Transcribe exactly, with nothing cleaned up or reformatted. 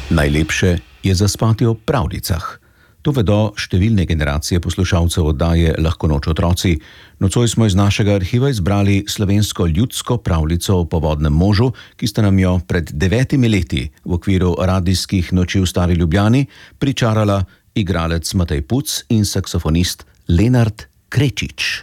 Najlepše je zaspati ob pravljicah. To vedo številne generacije poslušalcev oddaje Lahko noč otroci. Nocoj smo iz našega arhiva izbrali slovensko ljudsko pravljico o povodnem možu, ki sta nam jo pred devetimi leti v okviru radijskih noči v Stari Ljubljani pričarala igralec Matej Puc in saksofonist Lenart Krečič.